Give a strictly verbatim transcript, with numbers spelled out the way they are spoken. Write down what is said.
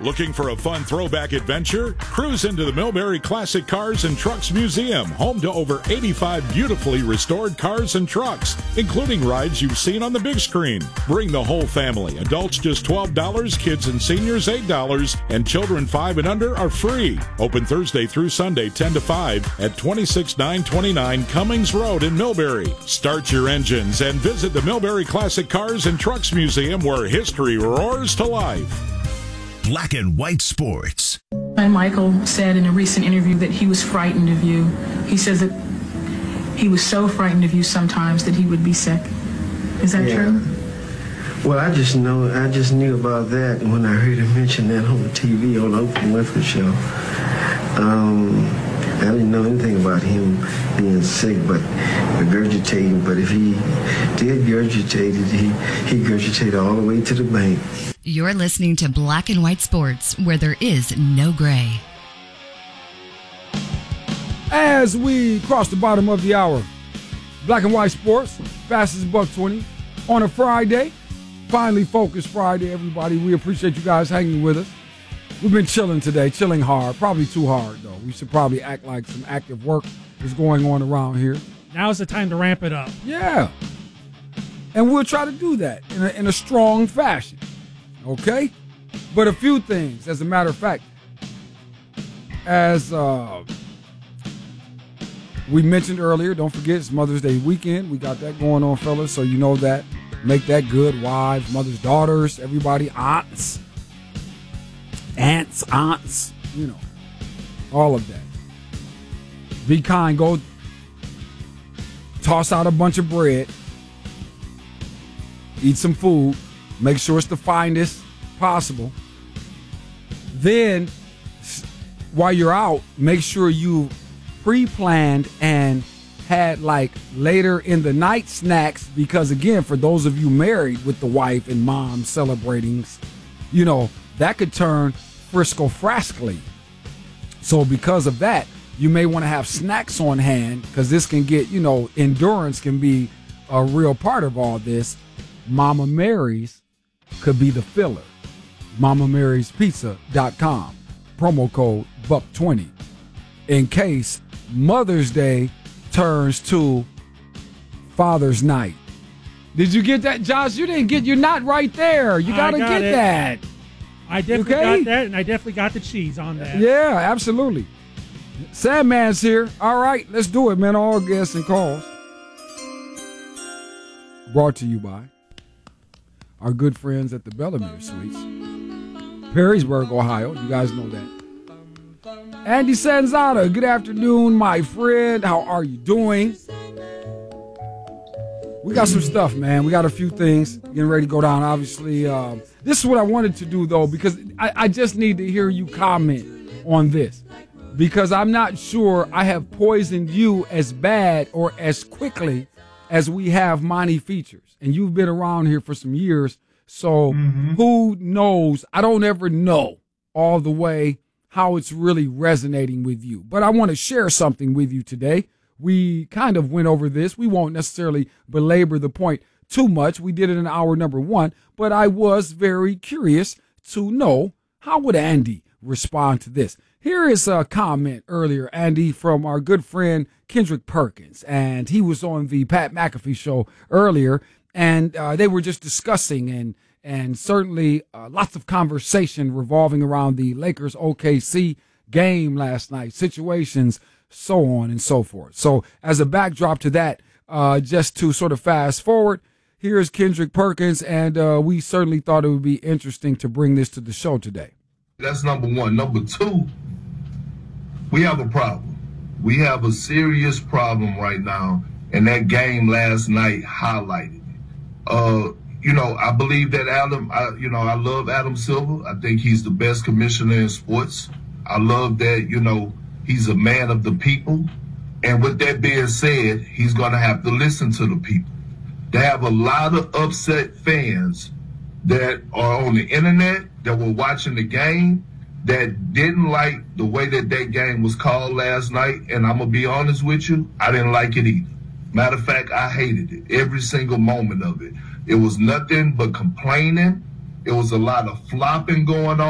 Looking for a fun throwback adventure? Cruise into the Millbury Classic Cars and Trucks Museum, home to over eighty-five beautifully restored cars and trucks, including rides you've seen on the big screen. Bring the whole family. Adults just twelve dollars, kids and seniors eight dollars, and children five and under are free. Open Thursday through Sunday ten to five at twenty-six nine twenty-nine Cummings Road in Millbury. Start your engines and visit the Millbury Classic Cars and Trucks Museum, where history roars to life. Black and White Sports. And Michael said in a recent interview that he was frightened of you. He says that he was so frightened of you sometimes that he would be sick. Is that yeah. true? Well, I just know, I just knew about that when I heard him mention that on the T V on the Oprah Winfrey Show. Um, I didn't know anything about him being sick, but regurgitating. But if he did regurgitate it, he, he regurgitated all the way to the bank. You're listening to Black and White Sports, where there is no gray. As we cross the bottom of the hour, Black and White Sports, fastest buck twenty on a Friday. Finally focused Friday, everybody. We appreciate you guys hanging with us. We've been chilling today, chilling hard. Probably too hard, though. We should probably act like some active work is going on around here. Now's the time to ramp it up. Yeah. And we'll try to do that in a, in a strong fashion. Okay? But a few things, as a matter of fact, as uh, we mentioned earlier, don't forget it's Mother's Day weekend. We got that going on, fellas, so you know that. Make that good. Wives, mothers, daughters, everybody, aunts, aunts, aunts, you know, all of that. Be kind. Go toss out a bunch of bread. Eat some food. Make sure it's the finest possible. Then, while you're out, make sure you pre-planned and had like later in the night snacks, because again, for those of you married with the wife and mom celebrating, you know, that could turn Frisco Frascally. So because of that, you may want to have snacks on hand, because this can get, you know, endurance can be a real part of all this. Mama Mary's could be the filler. mama marys pizza dot com. Promo code buck twenty. In case Mother's Day turns to Father's Night. Did you get that, Josh? You didn't get, you're not right there. You got to get it. that. I definitely okay? got that, and I definitely got the cheese on that. Yeah, absolutely. Sandman's here. All right, let's do it, man. All guests and calls. Brought to you by our good friends at the Bellamere Suites, Perrysburg, Ohio. You guys know that. Andy Sanzata, good afternoon, my friend. How are you doing? We got some stuff, man. We got a few things getting ready to go down. Obviously, uh, this is what I wanted to do, though, because I, I just need to hear you comment on this, because I'm not sure I have poisoned you as bad or as quickly as we have Monty Features. And you've been around here for some years, so mm-hmm. who knows? I don't ever know all the way how it's really resonating with you. But I want to share something with you today. We kind of went over this. We won't necessarily belabor the point too much. We did it in hour number one, but I was very curious to know, how would Andy respond to this? Here is a comment earlier, Andy, from our good friend Kendrick Perkins, and he was on the Pat McAfee show earlier, and uh, they were just discussing and And certainly uh, lots of conversation revolving around the Lakers O K C game last night, situations, so on and so forth. So as a backdrop to that, uh, just to sort of fast forward, here's Kendrick Perkins, and uh, we certainly thought it would be interesting to bring this to the show today. That's number one. Number two, we have a problem. We have a serious problem right now, and that game last night highlighted it. Uh, You know, I believe that Adam, I, you know, I love Adam Silver. I think he's the best commissioner in sports. I love that, you know, he's a man of the people. And with that being said, he's going to have to listen to the people. They have a lot of upset fans that are on the internet, that were watching the game, that didn't like the way that that game was called last night. And I'm going to be honest with you, I didn't like it either. Matter of fact, I hated it, every single moment of it. It was nothing but complaining. It was a lot of flopping going on.